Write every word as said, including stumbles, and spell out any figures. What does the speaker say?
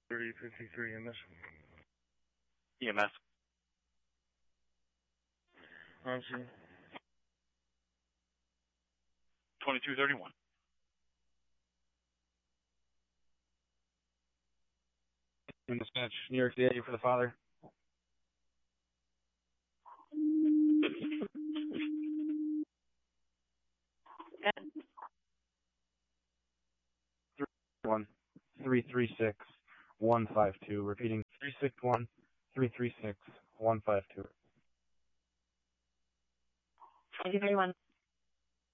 thirty fifty-three E M S. E M S. On scene. twenty-two thirty-one. In dispatch, New York City for the father. One three three six one five two. Repeating three six one three three six one five two. twenty thirty-one.